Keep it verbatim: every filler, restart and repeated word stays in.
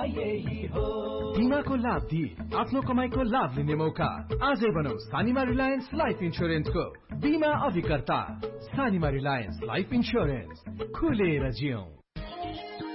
यही हो। बीमाको लाभ दिई आफ्नो कमाईको लाभ लिने मौका। आजै बनाऊ सानिमा रिलायन्स लाइफ इन्स्योरेन्सको बीमा अभिकर्ता। सानिमा रिलायन्स लाइफ इन्स्योरेन्स, खुलेर जियौं।